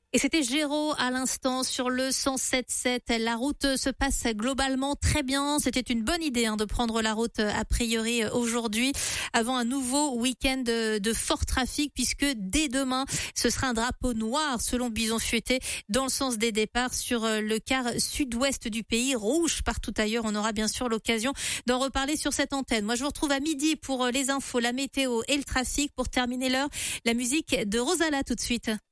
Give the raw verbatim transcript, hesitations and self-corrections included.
Et c'était Géraud à l'instant sur le cent sept sept. La route se passe globalement très bien. C'était une bonne idée hein, de prendre la route a priori aujourd'hui avant un nouveau week-end de, de fort trafic puisque dès demain ce sera un drapeau noir selon Bison Futé dans le sens des départs sur le quart sud-ouest du pays, rouge partout ailleurs. On aura bien sûr l'occasion d'en reparler sur cette antenne. Moi je vous retrouve à midi pour les infos, la météo et le trafic. Pour terminer l'heure, la musique de Rosala tout de suite.